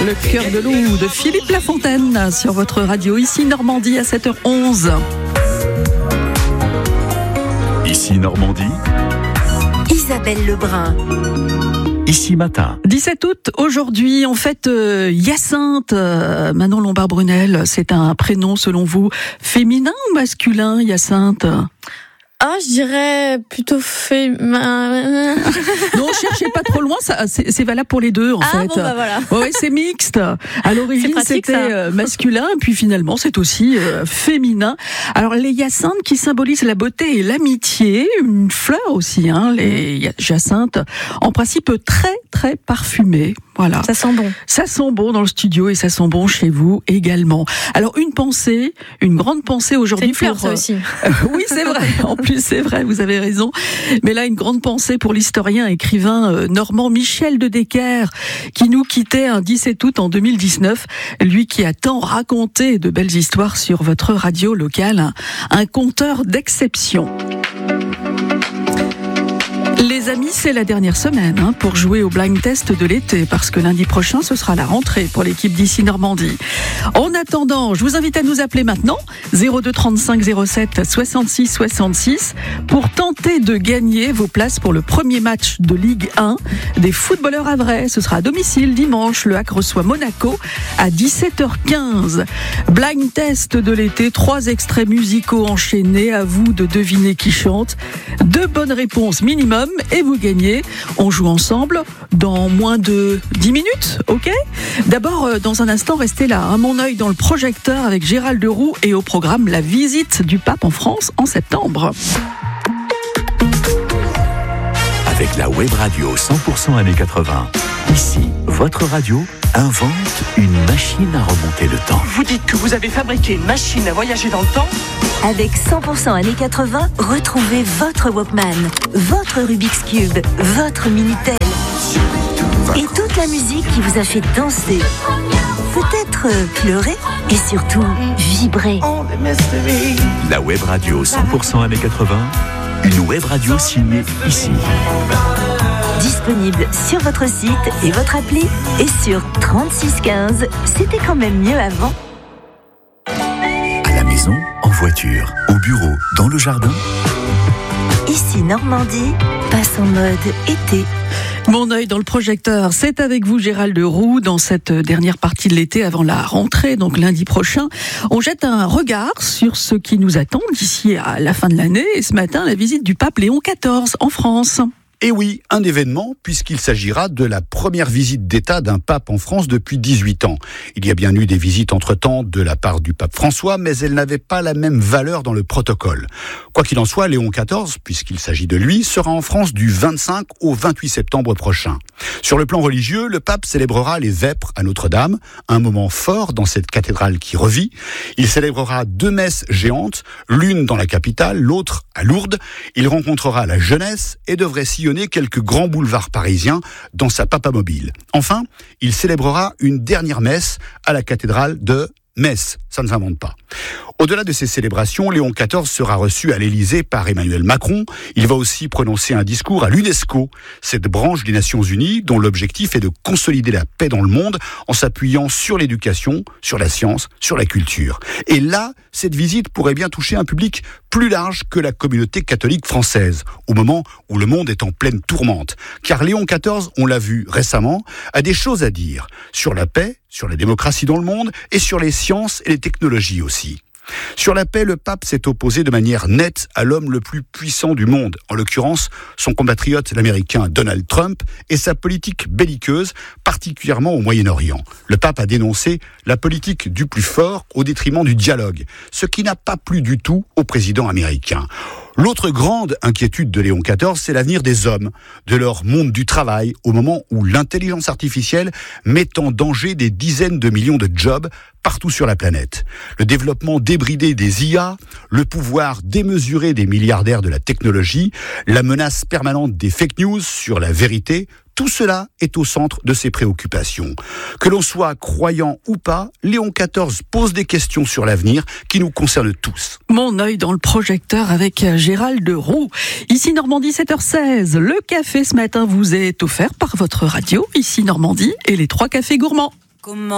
Le cœur de loup de Philippe Lafontaine sur votre radio, ici Normandie à 7h11. Ici Normandie, Isabelle Lebrun. Ici Matin. 17 août, aujourd'hui, on fête Hyacinthe. Manon Lombard-Brunel, c'est un prénom selon vous féminin ou masculin, Hyacinthe ? Ah, je dirais plutôt féminin. Non, cherchez pas trop loin, ça, c'est valable pour les deux en fait. Bon, bah voilà. Ouais, c'est mixte. À l'origine, pratique, c'était masculin, puis finalement, c'est aussi féminin. Alors, les hyacinthes qui symbolisent la beauté et l'amitié, une fleur aussi, hein, les hyacinthes, en principe très, très parfumées. Voilà. Ça sent bon. Ça sent bon dans le studio et ça sent bon chez vous également. Alors, une grande pensée aujourd'hui. C'est une fleur, ça aussi. Oui, c'est vrai. En plus, c'est vrai, vous avez raison. Mais là, une grande pensée pour l'historien et écrivain normand Michel de Decker, qui nous quittait un 17 août en 2019. Lui qui a tant raconté de belles histoires sur votre radio locale. Un conteur d'exception. Les amis, c'est la dernière semaine pour jouer au blind test de l'été, parce que lundi prochain, ce sera la rentrée pour l'équipe d'ici Normandie. En attendant, je vous invite à nous appeler maintenant, 02 35 07 66 66, pour tenter de gagner vos places pour le premier match de Ligue 1 des footballeurs havrais. Ce sera à domicile dimanche. Le HAC reçoit Monaco à 17h15. Blind test de l'été, 3 extraits musicaux enchaînés. À vous de deviner qui chante. 2 bonnes réponses minimum. Et vous gagnez. On joue ensemble dans moins de 10 minutes, ok ? D'abord, dans un instant, restez là. Mon œil dans le projecteur avec Gérald de Roux et au programme la visite du pape en France en septembre. Avec la web radio 100% années 80, ici, votre radio invente une machine à remonter le temps. Vous dites que vous avez fabriqué une machine à voyager dans le temps ? Avec 100% années 80, retrouvez votre Walkman, votre Rubik's Cube, votre Minitel et toute la musique qui vous a fait danser, peut-être pleurer et surtout vibrer. La web radio 100% années 80, une web radio signée ici. Disponible sur votre site et votre appli et sur 3615. C'était quand même mieux avant. À la maison, en voiture, au bureau, dans le jardin. Ici Normandie passe en mode été. Mon œil dans le projecteur, c'est avec vous Gérald de Roux dans cette dernière partie de l'été avant la rentrée, donc lundi prochain. On jette un regard sur ce qui nous attend d'ici à la fin de l'année et ce matin, la visite du pape Léon XIV en France. Et oui, un événement, puisqu'il s'agira de la première visite d'État d'un pape en France depuis 18 ans. Il y a bien eu des visites entre-temps de la part du pape François, mais elles n'avaient pas la même valeur dans le protocole. Quoi qu'il en soit, Léon XIV, puisqu'il s'agit de lui, sera en France du 25 au 28 septembre prochain. Sur le plan religieux, le pape célébrera les vêpres à Notre-Dame, un moment fort dans cette cathédrale qui revit. Il célébrera 2 messes géantes, l'une dans la capitale, l'autre à Lourdes. Il rencontrera la jeunesse et devrait sillonner quelques grands boulevards parisiens dans sa papamobile. Enfin, il célébrera une dernière messe à la cathédrale de Metz. Ça ne s'invente pas. Au-delà de ces célébrations, Léon XIV sera reçu à l'Élysée par Emmanuel Macron. Il va aussi prononcer un discours à l'UNESCO, cette branche des Nations Unies dont l'objectif est de consolider la paix dans le monde en s'appuyant sur l'éducation, sur la science, sur la culture. Et là, cette visite pourrait bien toucher un public plus large que la communauté catholique française, au moment où le monde est en pleine tourmente. Car Léon XIV, on l'a vu récemment, a des choses à dire sur la paix, sur la démocratie dans le monde et sur les sciences et les technologies aussi. Sur la paix, le pape s'est opposé de manière nette à l'homme le plus puissant du monde, en l'occurrence son compatriote l'américain Donald Trump et sa politique belliqueuse, particulièrement au Moyen-Orient. Le pape a dénoncé la politique du plus fort au détriment du dialogue, ce qui n'a pas plu du tout au président américain. L'autre grande inquiétude de Léon XIV, c'est l'avenir des hommes, de leur monde du travail, au moment où l'intelligence artificielle met en danger des dizaines de millions de jobs partout sur la planète. Le développement débridé des IA, le pouvoir démesuré des milliardaires de la technologie, la menace permanente des fake news sur la vérité, tout cela est au centre de ses préoccupations. Que l'on soit croyant ou pas, Léon XIV pose des questions sur l'avenir qui nous concernent tous. Mon œil dans le projecteur avec Gérald de Roux. Ici Normandie 7h16. Le café ce matin vous est offert par votre radio, ici Normandie et les 3 cafés gourmands. Comment